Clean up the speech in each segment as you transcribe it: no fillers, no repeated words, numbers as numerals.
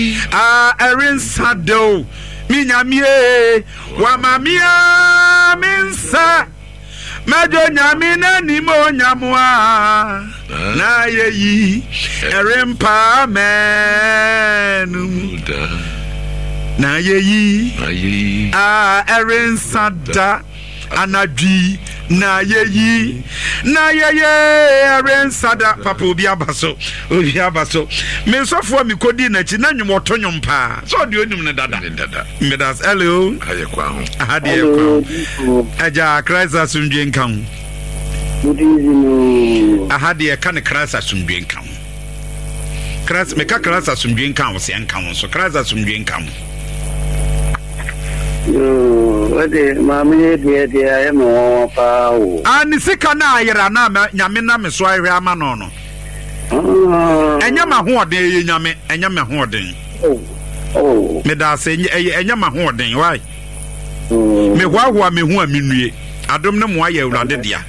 Erinsa do minyamie wa mamia minsa Mejo nyamina ni mo nyamua na yeyi erimpa menu na yeyi erinsa da anadwi na yeyi erinsa da papa obi abaso me sofo mi kodi na chi na nwumoto nwumpa so de onum ne dada medas hello ayekwa ho ahade aja Christ asundwe nkan ahade ka ne Christ asundwe nkan Christ me ka Christ asundwe nkan wo se nkan so Christ asundwe nkan Wade mami de ayemo pa o ani sika na ayera na nyame na me so ahwe ama no no enya ma ho oden ye nyame enya ma ho oden me da se enya ma ho oden why me hwa me hu aminue adom ne mo aye awurade dia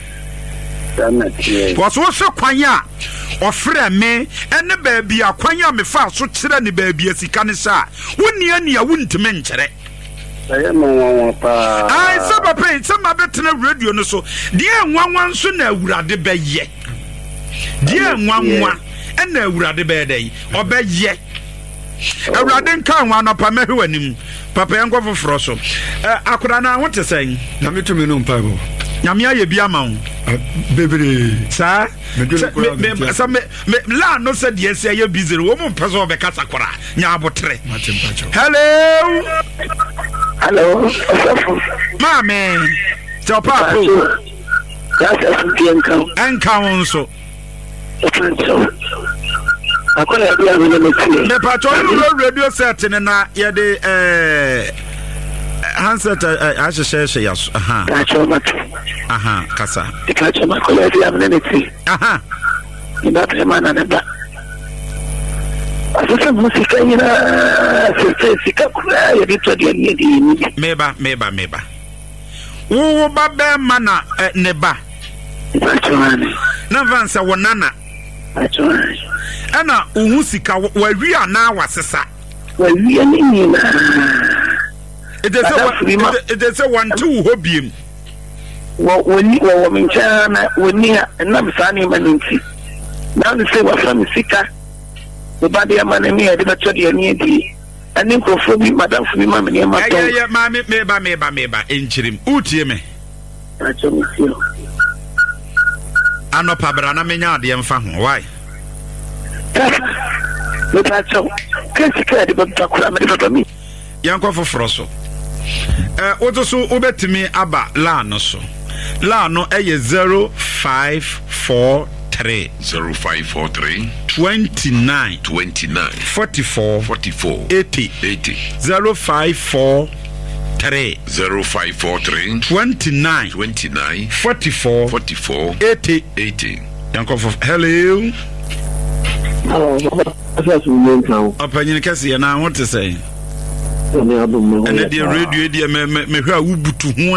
so so kwan a ofre me ene ba bia kwan a me fa so kire ne ba bia sika ne sa woni ania wuntime nkere ai saba pe sama betena radio no so die nwanwan so na awurade beye die nwanwa na awurade beye dai obeye awurade nka nwa no pa mehwanim papa enko foforo so akura na wote sen na metumi no mpago nyame aye bia ma wo bebre sa me la no se die se aye busy wo mo peso be kasa kora nya abotre hello mame so papa enkan so akola bia me me patron radio set na ye de handset asheshe yaso kasa ikachoma kola bia me ina premana na ba Asasa musika ina sika kula ya bitu dia ni meba wo baba mana neba achwane na vansa wonana achwane ana uhu sika wawi ana wasesa wawi ni na edese wantu hobiem wo minchana woni na msani manunti na ni se wa famsika Body a man and me, I did not study any day. And then for me, Madame for me, Mammy, and my mammy, meba, inchirim, utieme. I told you. I know Pabrana Mena, the infant. Why? Look at so. Can't you care about Takura me? Yanko for Frosso. Also, over to me about Lano so. Lano a 0543 29 44 80 0543 29 44 80 Yanko for hello. Opinion kasi na what to say? And the radio dia me hwa wubutu ho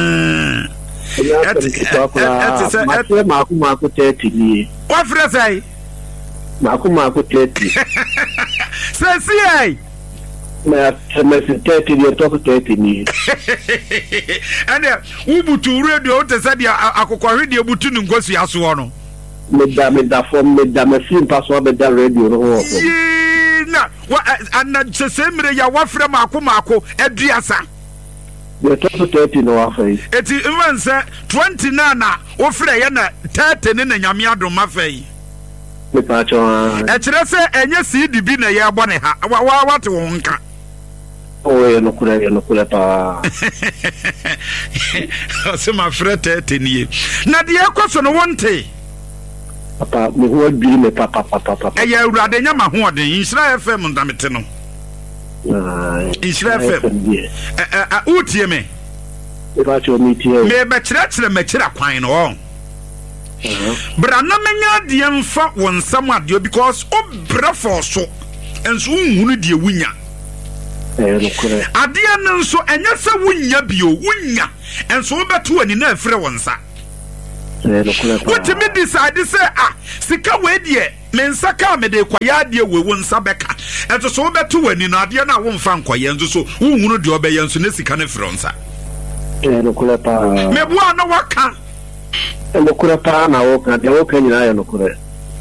Maku 30 ni. What for say? Maku 30. Say ai. Me 30 ni talk 30 ni. And wubutu radio to say dia akokwa dia butu ni ngosu aso no. Me da form me da machine pass over the radio no. Na and semre ya wafre mako eduasa. The top 30 no afei. Eti even say 29 na ofre ye na 30 ne na nyame adom afei. Me pa cho. E kire say enye CD bi na ye abo ne ha. Wate wo nka. Oh no kula pa. So my friend 30 ni. Na de ekoso no wonte. Papa me ho adwiri me papa. E ya urade nya ma ho oden. Insira FM ndamete no. Insira FM. Utie me. E ba cho mi tie. Me be kire me kira kwan no. Bra na menya de mfa wonsam ade because obra for so. Enso unhunu de wunya. Ade an nso enya se wunya bio wunya. Enso beto ani na afre wonsa. What me decide say sika we die mensa ka me de kwaya de wewo nsa beka eto so beto wani na ade na wo mfa nkoye nso so wo hunu de obeye nso na sika ne fronsa no kula pa me bua na waka no kula pa na wo ka de wo ka nyina ya no kula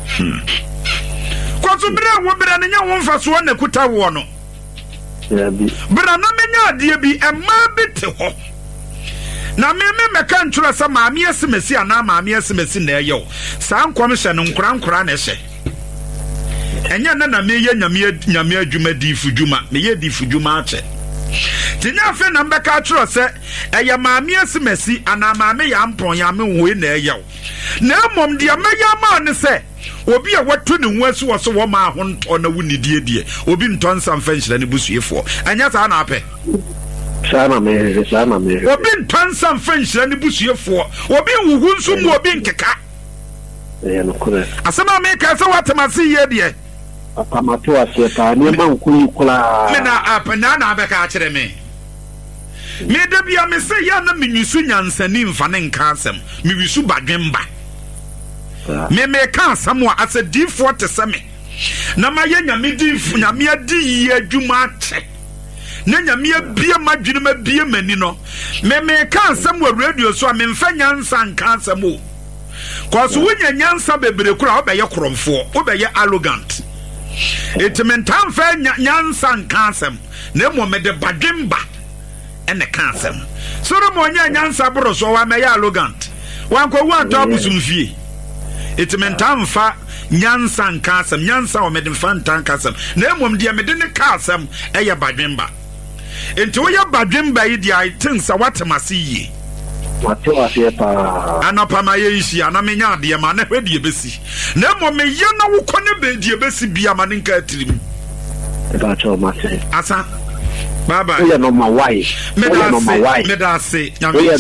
ko so bere wo bere na nya wo mfa so na kuta wo no ya bi bere na menya ade bi ema bete ho na me meka ntwura sa maame esemesi ana maame esemesi na eyew saa nkom hye no nkura na hye enya na me ye nyame adwuma difu dwuma me ye difu dwuma ache tinya fe na mbeka atwura se eye maame esemesi ana maame ya mpon ya me hoe na eyew na emom de meya ma ne se obi a watu ne ho asu wo so wo ma ho nto na wuni die obi nto nsam fa nhyira ne busuefo anya saa na apɛ sama me obi ntansa mfanhyira ne busuefo obi wuhu nso mu obi nkeka no kure asema me ka se watemase ye de apamato ase pa ne ma nkuyi kula me na apana na abeka akere me de bia me se ya na menyisu nyansani mfa ne nka asem me wisu badwemba me ka asem wa ase D4 te se me na ma ye nyame difu nyame adi ye adwuma ache na nyame bia madwene ma bia mani no me ka asem wa radio so a me mfa nyansa nka asem o cause wonya nyansa bebre kura obeye kromfo obeye arrogant etimentam fa nyansa nka asem na mo me de badwemba ene ka asem so no mo nya nyansa bro so wa me arrogant wan ko wa to abusumfie etimentam fa nyansa nka asem nyansa o me de fa ntanka asem na mo de me de ne ka asem eye badwemba enti wo ya badwemba yi dia itinsa watemase yi wate wase pa anapa ma ye isi ana menya ade ma na hwedie besi na mo me ye na wo kone be die besi bia ma nka atirim ba cho mate asa baba oya no ma why medase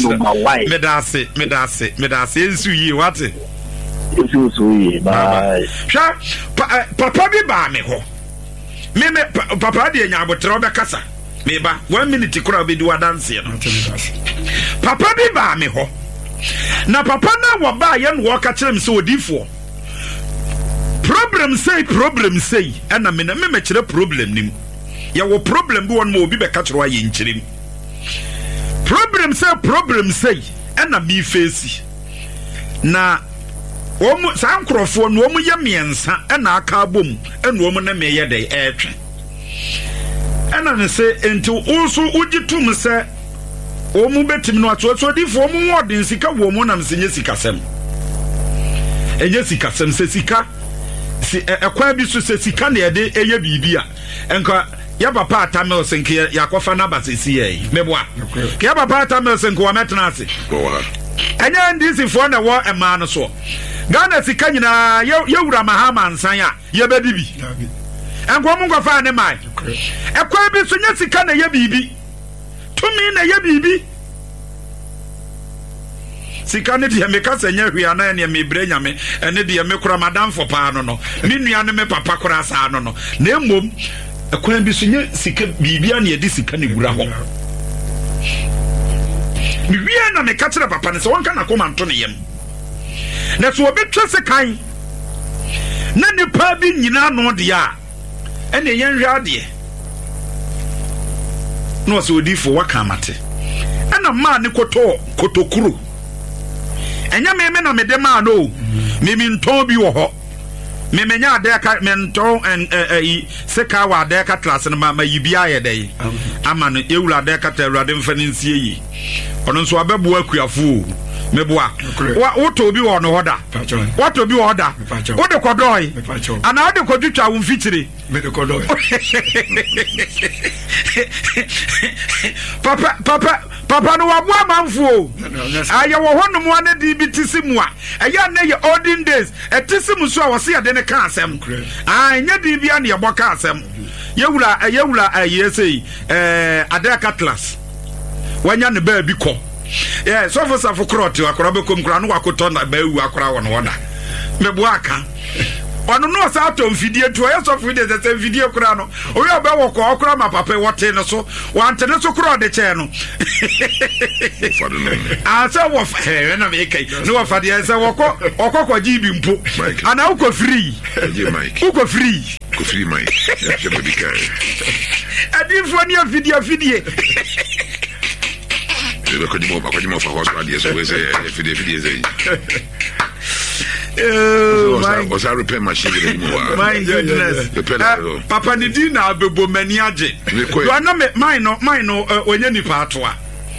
medase ensu yi wate ensu yi bye sha papa bi ba me ho me papa de nya abotre obekasa meba 1 minute kura be di wadanse no papa bi ba me ho na papa na wo ba ye no wo ka kire me se odifo problem say ana me na me kire problem nim ya wo problem bi won ma obi be ka kire wa ye nkire problem say ana me face na omu sa nkrofo no omu ye miensa ana aka bom ana omu na me ye dey etwe ana ne se enti also ugitum se omu betim no atoso difo omu wodin sika wo mu nam senye sikasem enye sikasem se sika si ekwa bi so se sika na ede eye bibia enka ya papa atamel senke ya kofa na basesi ye meboa ke ya papa atamel senke wa metena ase enye ndisi fo na wo ema no so Ghana sika nyina yewura mahama ansan ya ye bedibi enko mu ngofa ne mai ekwa bi so nya sika na ye bibi tumi na ye bibi sika ne de me kasa nya hwia na ne me bre nyame ene de me kura madam for pa no me nua ne me papa kura sa no na emom ekwa bi so nya sika bibi na ye di sika ne gura ho mi wia na me ka kire papa ne so wonka na koma nto ne yem na so obetwa se kan na ne pa bi nyina no de a ene yen hwa de no so odifo waka mate ana ma ne kotokuru enya me na me de ma no me nton bi wo ho me nya ade ka me nton seka wa ade ka class no ma yibia ye dey ama no ewura ade ka ta ewura de mfa ne nsie yi ono so abebu akuafo meboa woto bi wo no hoda woto bi wo hoda wo de kodoi ana wo de kodutwa wo mfitire me de kodoi papa no wabu amanfo aye wo hono mo ane di bitisi mu a eya na ye olden days etisi mu so a wo se ye de ne ka asem anya di bia ne ye boka asem yewura ayesei adaka class wanya ne ba bi ko so for safo krot akora be kom kra no wakoto na ba ewu akora won woda mebo aka ɔno no ɔsa atɔ mfidie to ɔyɛ sɔfo de sɛ mfidie kora no ɔyɛ ɔbɛwɔ kɔ ɔkora ma papa wɔte no so wante ne so kora ɔde kyɛɛ no asɛ wɔfa na mekai ne wɔfa deɛ sɛ wɔkɔ kɔgye bi mpo ana wokɔ free wokɔ free adiifoɔ ne afidie my goodness. Papa ni di na abebo mani agye. Do ana mine no onye nipa atoa.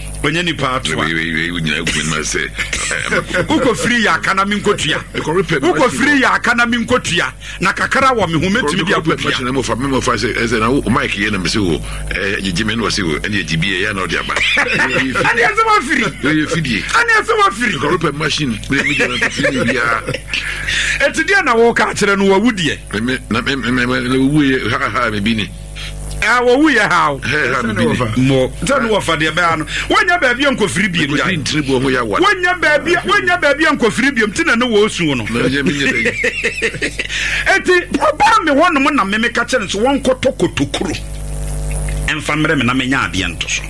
Uko free ya kana mi nkotua. Uko free ya kana mi nkotua. Na kakara wo me ho metimi bi akotua. Me fa say eze na Mike ye na me se wo jijime no se wo ene ejibie ya na odi aba. Ani ase wo free. Ye fidie. Ani ase wo free. Ko repair machine we mi dey free bia. Etidi na wo ka kire no wawudie. Me wuye ha me bi ni. Wo wuye how? Mo tell no for the ba no. Wonya ba bia nko free biem ja. Intribo ho ya wa. Wonya ba bia nko free biem tina no wo su no. Eti oba me wonom na me ka kire so won kotokotokuro. Emfa mre me na menya ade ento so.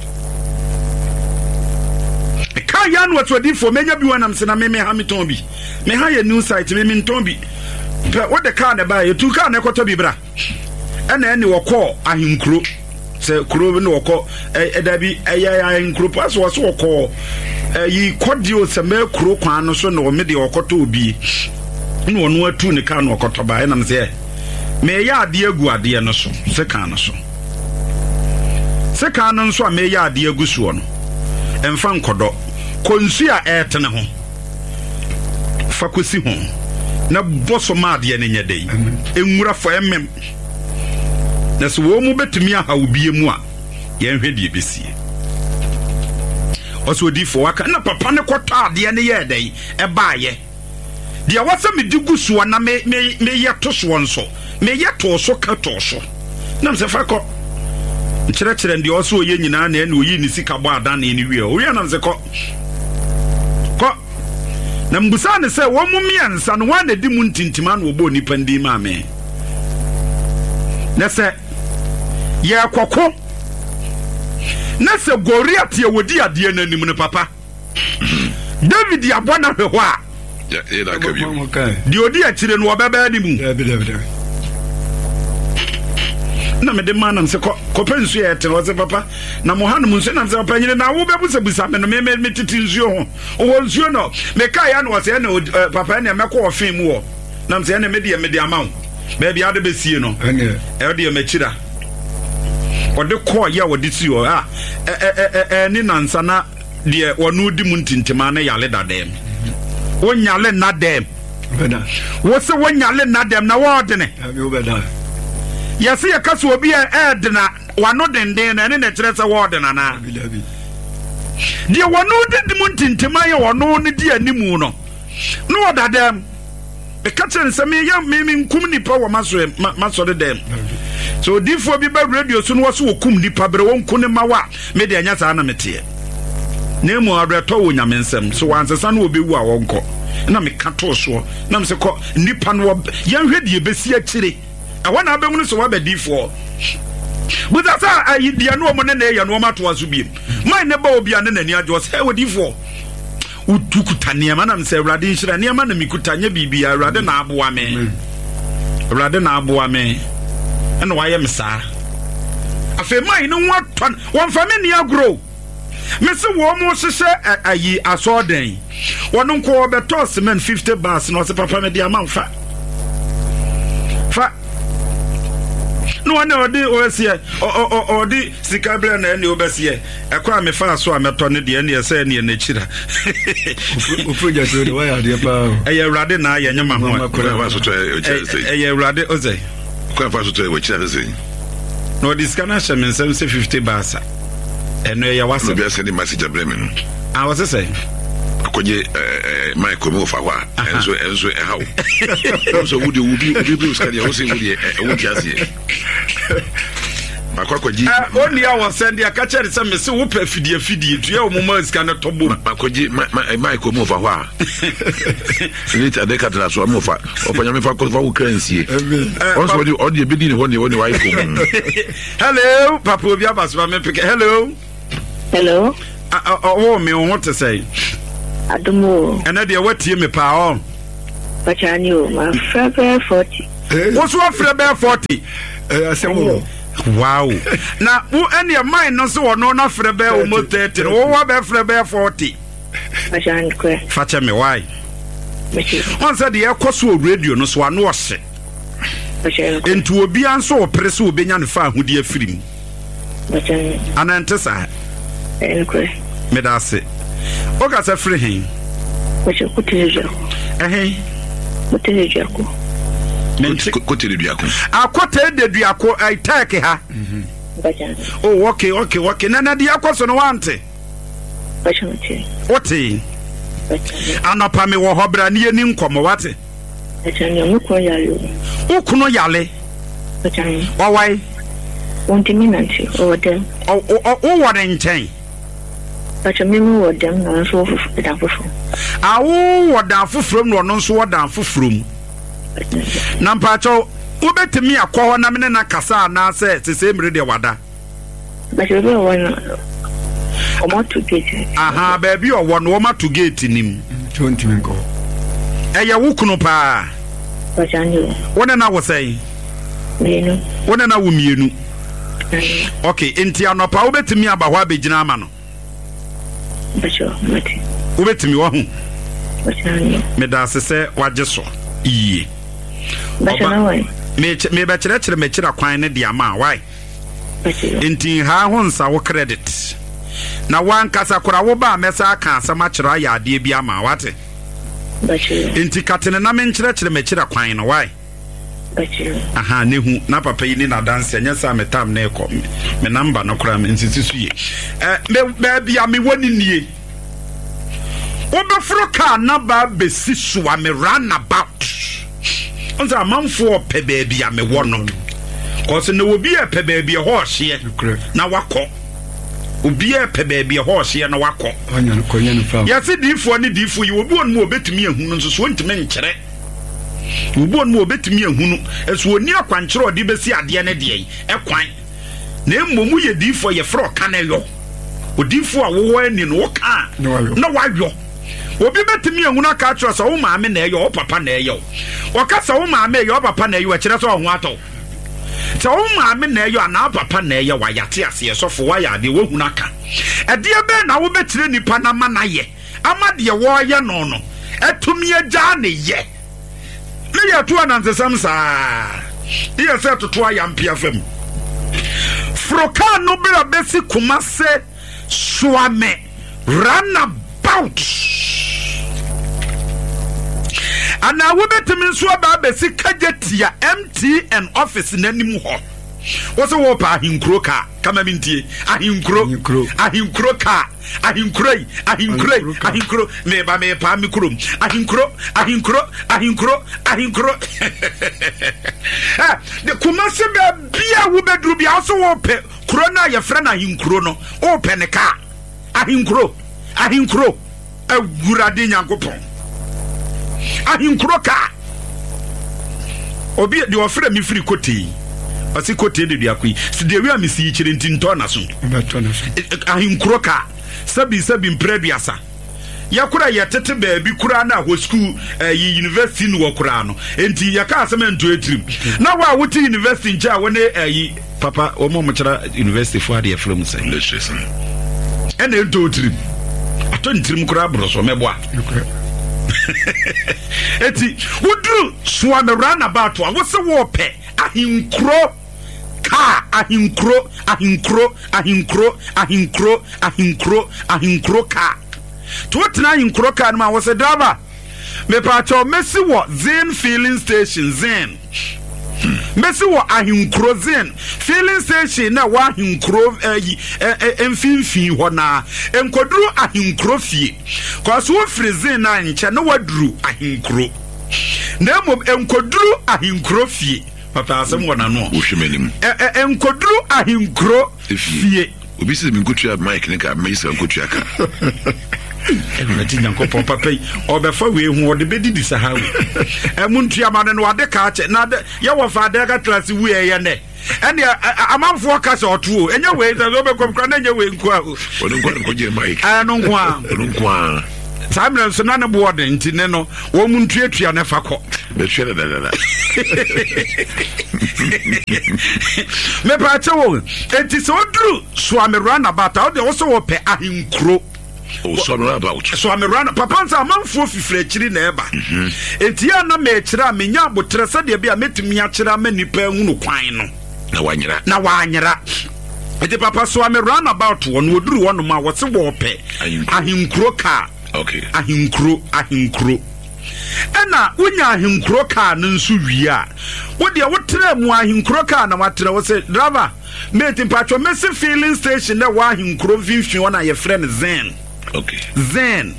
Ka ya no atodi fo menya bi wonam se na me ha meton bi. Me ha ya new site me nton bi. What the car na ba ye tu car na ekoto bi bra. Ena ene wokọ ahinkro se kuro ne wokọ edabi eya ahinkro pas wo so wokọ yi kodio se me kuro kwan no so na o me de wokoto obi ne wono atu ne ka na wokoto ba ena me se me ya ade agu ade no so se kan no so se kan no so a me ya ade agu so no emfa nkodo konsu a etene ho fakosi ho na boso ma ade ne nyedei enwura fo emem na so wo mu betumi aha obie mu a ye nhwe die besie oso di fo waka na papa ne kwoto ade ne ye dai e baaye de wasa me digu so na me ye to so nso me ye to so ka to so na mse fa ko nkyerɛkyerɛ ndi oso oye nyina na ene oyi ni sika bɔ ada na ene wie o wi na mse ko na mbusa ne se wo mu miensa no wa na di mu ntintima na obo nipa ndi ma me na se ye kwako na se Goliath ye wodi ade na nim ne papa David yabona hwe ho a ya da ka bi di odi akire no obeba ni mu na me de manam se ko pensu ye te wo se papa na mo hanum nso na se papa nyine na wo bebusa me no me titi nsuo ho wo nsuo no me ka ya no wo se na papa na me ko ofin mu wo na se na me de amawo baby ade besie no e de machira ode ko ya wode si o ni nansa na de wonu di mu ntintima na yale dadem wonyale na dem beda wo se wonyale na dem na wo de ne abi obeda yesi ya kaso obi de na wano denden na ne na kire se wo de na na de wonu di mu ntintima ya wono ne di animu no no dadem e catchen se me ya me nkum nipa wo maso de dem so difo bi ba radio so no wo so kum nipa bre won ku ne mawa me de anya sa na mete na mu abreto wo nyamensem so wansesa na obewu a wonko na me kato so na me se ko nipa no ya hwede besi akire awon na abehunu so wa ba difo but that's I dia no mo ne na ya no mato aso biem mai ne ba obi ane nani ajo se wo difo utukuta niema na mse Awurade nhyira niema na mikutanya bibia Awurade na aboa me Awurade na aboa me ena waye msa afa mai no waton won fa me ni agro me se wo mo hyehyɛ ayi asoden wono nko obeto cement 50 bars no se papa me dia manfa fa no one odi osie odi sikabre na ene obesie ekwa me fa so ameto ne de ene ese ene na chira o project we why are pa eye Awurade na ye nyama ho fa so to eye Awurade oze kwa fa so to we chira se no diskana shemen 50 bars eno ye wase be ase ni message abreme no ah wase say akonye Michael mo fa wa enso how so would you skadi o se would you ase akwaji oni a wo send ya ka chere se me se wo pa fidie tu ya wo mama sika ne tobo akwaji Michael mo fa ho a ni ta de ka tra so mo fa opanya me fa ko fa wo currency once odi be di ne ho ne wa iko hello papa obi abaso me pick hello oh me what to say adumo and dey watie me pa o pachani o ma frebe 40 what's what frebe 40 asemo wow na wo ene mind no so no na frebe o mo 30 wo wa be frebe 40 pachani kwe fache me why on said the ekoso radio no so ano ose entu obi anso opere so obenya ne fa ahudi afirim pachani anante sa kwe me da se o ka se free hin pachani kutejo kutejo ko kote duako akote de duako ai take ha oh okay na de akoso no wante pachani oti anapa me wo hobra ne ani nkomo wate pachani mo ko yale ukuno yale pachani wawai wonti minanti o dem o wore nchen pachani mo wo dem na so da fofo awo wodan fofrom no no so wodan fofrom na mpacho ubetimi akọ na mene na kasa na se mire de wada pachani wo wona o ma to gate aha baby o wono o ma to gate nim don't even go eye wukunu pa pachani wona na wo sei mienu wona na wo mienu okay enti anopa ubetimi aba ho abegina ama no pachani mati ubetimi wo hu pachani me da se waje so iye pachani why me be kire me kira kwan ne dia ma why enti ha ho nsa wo credit na wan kasa kora wo ba mesa aka asama kira ya ade bi ama wate enti katene na me kire me kira kwan no why aha ne hu na papa yi ni na dance anya sa me tam na ekọ me number no kora me nsisi su ye me bia me woni nie wo be fro ka na ba be si so a me run about onza amanfo pe baabi a me wo no cause na obi e pe baabi ho hye na wakọ obi e pe baabi ho hye na wakọ anya no konya no fa ya se difo ne difo yi obi on mo obetumi ehunu nso so ntime nkyere obi on mo obetumi ehunu eso oni akwankyere odi besi ade ne de ekwan na emmomu ye difo ye fro kaneyo odifo a wo ani no ka na wayo obi betumi ehunu aka atro so wo maame na eyo wo papa na eyo wakasa wo maame eyo wo papa na eyo akire so ho ato ta wo maame na eyo ana papa na eyo wayate ase sofo waya de wo hunu aka ede be na wo betire nipa na mana ye amade wo ye no no etumi agya ne ye me ya to anansesam saa ye se toto ayampia fam froka no bra besi kumase swame runabout ana wo betimi nso aba besi kajetia MTN office nanim ho wo se wo pa ahinkro ka kama mintie ahinkro ka ahinkro me ba me pa mikrom ahinkro de kumase ba bia wo bedru bia so wo pe kro na ye fra na ahinkro no wo pe ne ka ahinkro agurade nyankopon ahinkro ka obi de ofra mi firi koti asi kote de duakui si de wi amisi kire ntinto na so ahinkro ka sabi mpreduasa yakura yetete baabi kura na ho school university no wakura no enti yaka asemento etrim na wa wuti university nja wone papa omo mchara university fo ade from say ene ento etrim ato ntrim kura broso meboa eti wudru swame run about wa wo se wo pe ahinkro ka ahinkro ka to tena ahinkro ka no wo se driver me pa cho mesi wo Zen filling station Zen mesi wo ahinkro Zen filling station na wa ahinkro emfinfin ho na enkoduru ahinkro fie cause wo free Zen na nche na waduru ahinkro na mo enkoduru ahinkro fie papa asɛm wɔ n'ano wohwemanim enkoduru ahenkuro fie obi sɛ minkotua mic ne ka mayi sɛ nkotua ka ɛna ti nyankopɔn papa yi ɔbɛfa wei hu ɔde bɛdidi sa ha ɛmu ntuama no wade ka akyɛ na yɛwɔ fa ade ka trase wu ɛyɛ nɛ ɛne amanfoɔ ka sɛ ɔto o ɛnyɛ wei sɛ ɔbɛkɔm kora na ɛnyɛ wei nko a ɔno nko a nkɔgye mic ɛno nko a ɔno nko a saa mmerɛ nso na ne boɔ de nti ne no wɔn mu ntuatua ne fa kɔ bɛtua ne dadada mepaakyɛ wɔ enti sɛ woduru soamerua na bata wode wo sɛ wɔpɛ ahenkuro soamerua papa nsa amanfoɔ fifiri akyiri na ɛba enti yɛ na mɛkyerɛ a menya abotrɛ sɛdeɛ bi a mɛtumi akyerɛ ama nnipa hunu kwan no na wanyera enti papa soamerua na about wɔ no wɔduru hɔ nom a wɔse wɔpɛ ahenkuro kaa ahenkuro ɛna wonya ahenkuro kaa no nso wie a wodeɛ wotrɛ mu ahenkuro kaa na watrɛ wo sɛ driver meti mpatwɔ mɛsi filling station na wɔ ahenkuro mfimfini hɔ na yɛfrɛ no zen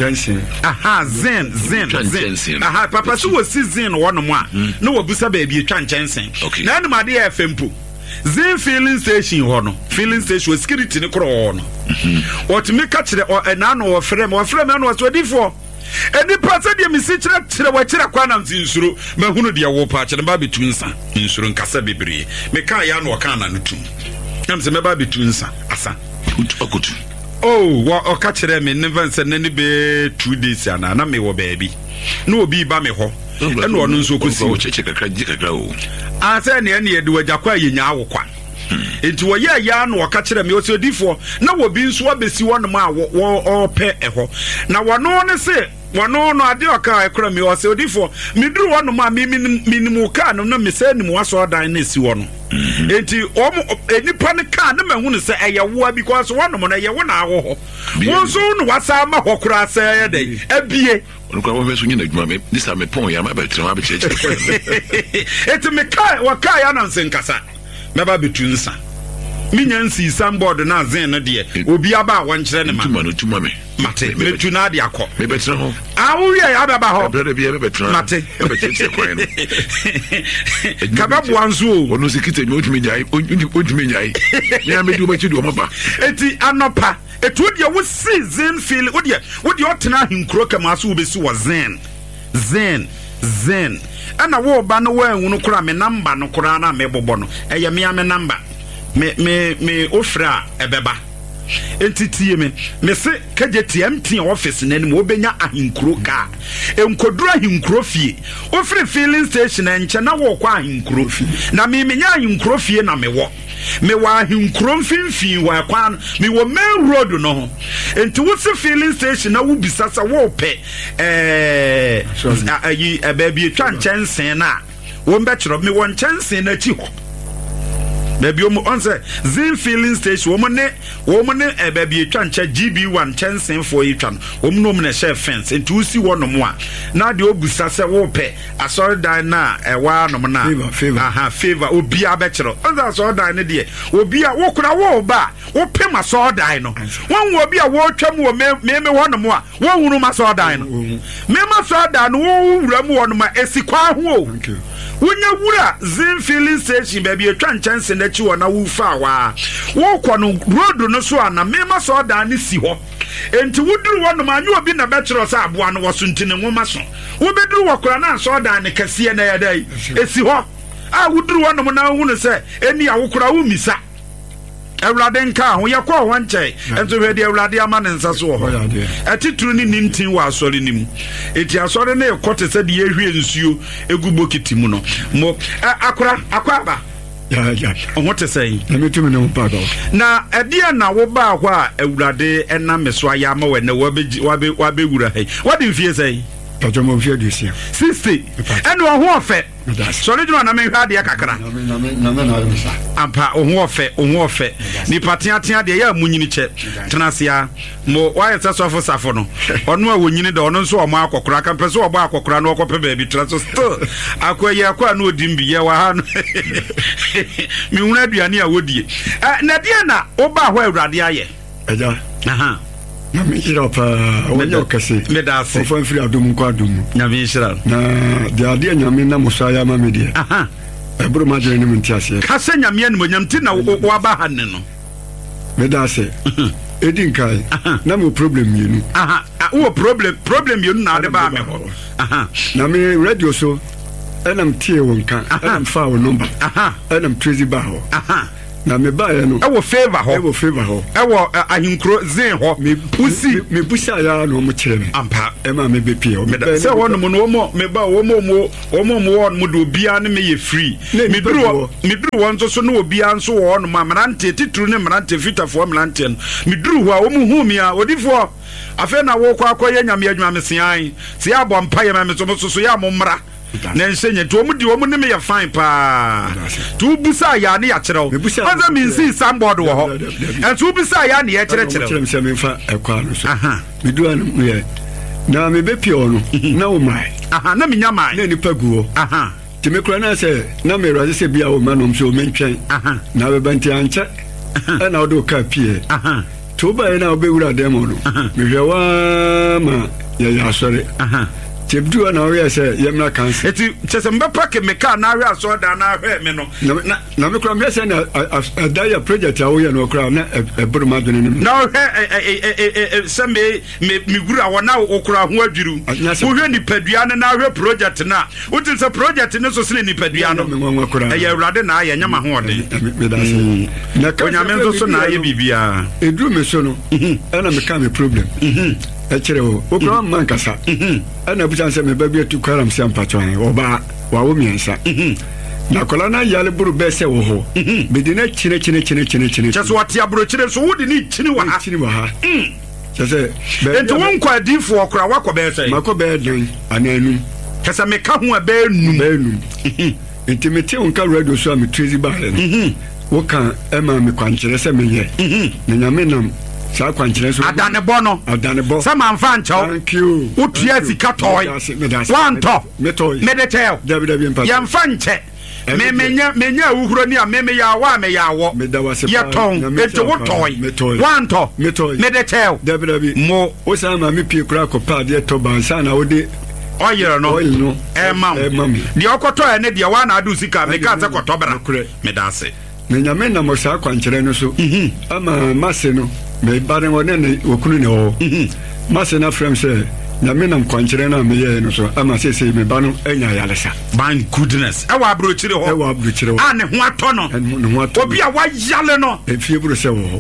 zen aha papa sɛ wɔsi zen wɔ nom a na wɔbusa baabi atwa nkyɛnsen na ɛnom ade yɛ ɛfɛ mpo zen filling station hɔ no filling station wɔ security ne korɔ hɔ no wɔtumi ka kyerɛ ɛna no wɔfrɛ me ɛna wɔsɛ odifoɔ ɛnipa sɛdeɛ mesi kyerɛ wɔkyerɛ kwa nam si nsuro mahunu deɛ wo pa kyerɛ meba bɛtu nsa nsuro nkasa bebree meka yɛ na ɔka na no tum nam sɛ mɛba bɛtu nsa asa ɔkotu ɔka kyerɛ me ne mfa sɛ nane bɛɛ 2 days ana na mewɔ baabi na obi ba me hɔ ɛna ɔno nso kɔsi asɛ ne ɛne yɛde wagya kwa a yɛnyaa wo kwa enti wɔyɛ yɛ na wɔka kyerɛ me ɔsɛ odifoɔ na wɔbi nso abɛsi wɔnom a ɔpɛ ɛhɔ na wɔno ne se wɔno no ade ɔka ɛkora me ɔsɛ odifoɔ meduru wɔnom a menim kaa no na mesɛ nim wasɔɔdan no asi wɔ no enti nipa no kaa na mahunu sɛ ɛyɛ woa because wɔnom no ɛyɛ wo na awɔ hɔ wo nso no wasa ma hɔ koraa sɛ ɛyɛ dɛn abie enti wɔkaa yɛ ananse nkasa mɛba bɛtu nsa menya nsi sambɔɔdo na zen no deɛ obi aba a wɔnkyerɛ ne mate mɛtu no ade akɔ wowie yɛ abɛba hɔ mate kabɛboa nso enti anɔpa ɛtu wodeɛ wosi zen feel wodeɛ ɔtena ahenkuro kama so wobɛsi wɔ zen ɛna wɔba no wɔanwunu koraa me namba no koraa na mebobɔ no ɛyɛ mea me namba me ofrɛ a ɛbɛba enti tie me se kagye TMT office n'anim wobɛnya ahenkuro kaa enkoduru ahenkuro fie ofrɛ filling station nkyɛ na wɔkɔ ahenkuro na menya ahenkuro fie na mewɔ ahenkuro mfimfini wɔ akwan mewɔ main road no ho enti wosi filling station na wobisa sɛ wɔpɛ baabi atwa nkyɛnsen na wɔmbɛkyerɛ mewɔ nkyɛnsen na akyi hɔ baabi on sɛ zen filling station wɔn ne baabi atwa nkyɛ GB1 nkyɛnsen fo yitwa no wɔn nom na ɛhyɛ fence nti wosi wɔ nom a na de obusa sɛ wɔpɛ asɔredan na ɛwa nom na favor obi abɛkyerɛ ɔnza asɔredan ne deɛ obi a wokura wo ba wopem asɔredan no wɔn wo obi a wɔtwa mu wɔ meme hɔ nom a wɔn hunu asɔredan no meme asɔredan no wɔn wura mu wɔ nom a esikwa ho wonya wura zen filling station baabi atwa nkyɛnse n'akyi wɔ na wofa wa wokɔ no road no so a na mema so ɔdan ne si hɔ enti woduru wɔ nom anyo obi na bɛkyerɛ sɛ aboa no wɔso nti ne nwoma so wobɛduru wɔ kora na so ɔdan ne kɛseɛ na yɛ dɛ esi hɔ a woduru wɔ nom na wohunu sɛ eni a wokora wo misa Awurade nka ho yɛkɔ hɔ nkyɛn ɛnso hwɛ de Awurade ama ne nsa so wɔ hɔ ɛtituru ne nintin wɔ asɔre nim eti asɔre ne ɛkɔ te sɛ de yɛhwie nsuo egu bokiti mu no mo akɔ aba ɔho te sɛ na ɛdeɛ na woba hɔ a Awurade ɛnam me so ayɛ ama wɔ na wabɛwura ha wɔde mfie sɛ Tajomo mfie dusia 60 ɛne ɔho ɔfɛ sɔre gyina na mehwɛ adeɛ kakra ampa ɔho ɔfɛ nipa teatea deɛ yɛ amunyini kyɛ tenasia mo wayɛ sɛ sɔfo safo no ɔno a wɔnyini da ɔno nso ɔmo akɔkora ka mpɛ sɛ ɔbɔ akɔkora na ɔkɔpɛ baabi tra so still akɔyɛ akɔ a na ɔdim bi yɛ wɔ ha no mehunu aduane a wɔdie na deɛ na wobaa hɔ Awurade ayɛ ɛgya na menhyira paa wɔnyɛ ɔkɛse medase ɔfa mfiri adom nkɔ adom nyame nhyira na deɛ adeɛ nyame na mo so ayɛ ama me deɛ eburu ma jere ni mu ntiase ka sɛ nyame animonyam ti na wo aba ha ne no me da se edi nkai na mo problem yenu wo problem yenu na ade ba me ho na me radio so enam tie won kan enam fa wo number enam tracy ba ho na me ba ye no e wo favor ho e wo ahinkro zen ho pusi me busa ya no mo kire me ampa e ma me be pie o me se wo no mo me ba wo mo do bia ne me ye free me duru won so no obia nso wo no marante titru ne marante fitafo marante no me duru ho a wo mu hu mi a odifo afa na wo kwa akoye nyame adwuma me sian se ya bɔ mpa ye ma me so ya mo mra na nsenye to omudi omu ne me ye fine pa to busa ya ne ya kyerɛw maza mi nsi sambod wo ho and to busa ya ne ya kyerɛkyerɛw me se me fa ekwa no so me du an me na me be pie no na wo mai na me nya mai na ni paguo ti me kura na se na me raze se bia wo manom so me ntwen na be banti anche na wo do ka pie to ba na wo be wura dem no me hwe wa ma ya sori Tibdu na we say yemna cancer. Eti chese mbepa ke meka na we aso da na hwe me no. Na me kura me say na dia project a wo ye no kura na eburu ma dwene nim. Na hwe se me gura wona wo kura ho adwiru. Wo hwe ni padua na hwe project na. Wo tin se project ne so se ni padua no. Ya urade na ya nyama ho ode. Me da say. Na ka nyame so na ye bibia. Edru me so no. Na me ka me problem. Echere wo kura man kasa. Ana butan se me baby tu kwaram se ampatwan oba wa wo miensa na kola na yale buru be se wo ho be di na chine cheso wati aburo chire so wodi ni chine wa ha chese enti won kwa difo okra wakọ be se makọ be den ananu chese me ka ho be num enti me te onka radio so am trazy ba le wo kan e ma me kwankyere se me ye na nyame nam sa kwankyere so adane bo sa man fa nchaw thank you utua sika toy one top me de tell yam fa nche menya uhuro ni a me ya wa me ya wo ya ton ete wo toy one top me de tell mo o sa ma me pie kura ko pa de to bansa na wo de oil no mam de okoto ene de wa na adu sika me ka se kotobra me da se me nyame na mo sa kwankyere no so ama mase no me bare wona ne okunu ne o mase na frem se na me nam kwankyere na me ye no so ama se me ba no anya yalesa ban goodness e wa abrochire ho ane ho ato no obi a wa yale no e fie buru se wo ho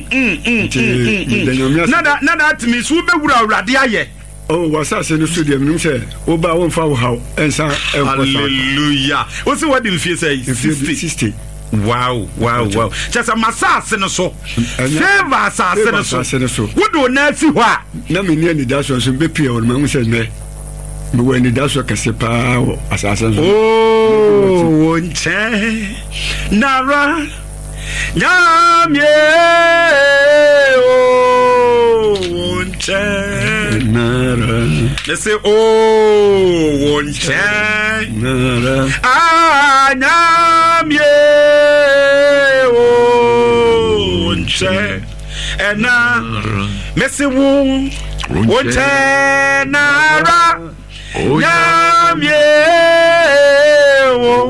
nada atimi so be wura awrade aye oh wasa se no studio nim se wo ba wo mfa wo haw ensa hallelujah wo se what do you feel say 60 Wow. Just a massage no so. Favor assassin no so. What do na fi ho a? Na me ni da so so be pie o ma hu se me. Me we ni da so kase pa o assassin so. Oh, wonche. Nara. Nyamye. Oh, wonche. Nara. They say oh, wonche. Nara. Ah, nyamye. Ena mesi wu wonte nara nyamye